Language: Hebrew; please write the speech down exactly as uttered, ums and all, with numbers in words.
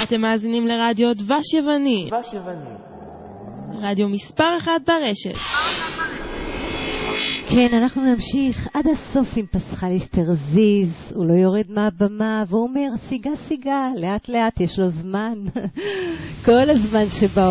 אתם מאזינים לרדיו דבש יווני. דבש יווני. רדיו מספר אחד ברשת. כן, אנחנו נמשיך עד הסוף עם פסחליס תרזיז. הוא לא יורד מהבמה והוא אומר, סיגה סיגה, לאט לאט יש לו זמן. כל הזמן שבא